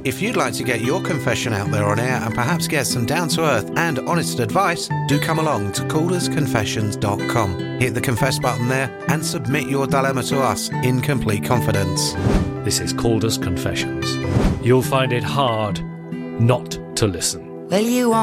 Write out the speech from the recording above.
If you'd like to get your confession out there on air and perhaps get some down-to-earth and honest advice, do come along to caldersconfessions.com. Hit the confess button there and submit your dilemma to us in complete confidence. This is Calder's Confessions. You'll find it hard not to listen. Well, you